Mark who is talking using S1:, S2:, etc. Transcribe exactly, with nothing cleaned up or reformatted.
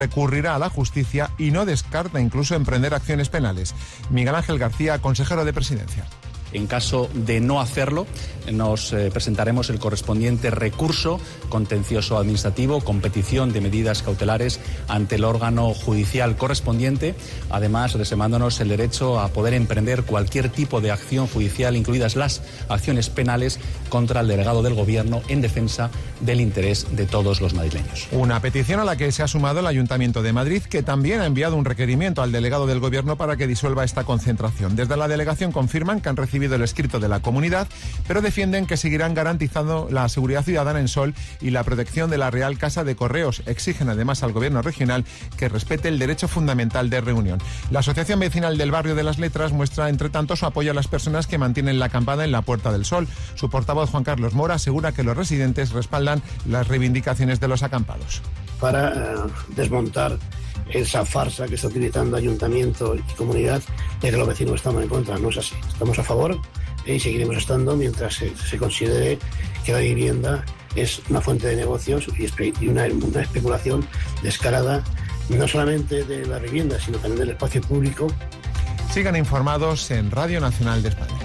S1: recurrirá a la justicia y no descarta incluso emprender acciones penales. Miguel Ángel García, consejero de Presidencia.
S2: En caso de no hacerlo, nos eh, presentaremos el correspondiente recurso contencioso administrativo con petición de medidas cautelares ante el órgano judicial correspondiente, además reservándonos el derecho a poder emprender cualquier tipo de acción judicial, incluidas las acciones penales, contra el delegado del Gobierno en defensa del interés de todos los madrileños.
S1: Una petición a la que se ha sumado el Ayuntamiento de Madrid, que también ha enviado un requerimiento al delegado del Gobierno para que disuelva esta concentración. Desde la delegación confirman que han recibido el escrito de la comunidad, pero defienden que seguirán garantizando la seguridad ciudadana en Sol y la protección de la Real Casa de Correos. Exigen además al Gobierno regional que respete el derecho fundamental de reunión. La Asociación Vecinal del Barrio de las Letras muestra, entre tanto, su apoyo a las personas que mantienen la acampada en la Puerta del Sol. Su portavoz, Juan Carlos Mora, asegura que los residentes respaldan las reivindicaciones de los acampados.
S3: Para uh, desmontar esa farsa que está utilizando Ayuntamiento y comunidad de que los vecinos estamos en contra. No es así. Estamos a favor y seguiremos estando mientras se, se considere que la vivienda es una fuente de negocios y, espe- y una, una especulación descarada, no solamente de la vivienda, sino también del espacio público.
S1: Sigan informados en Radio Nacional de España.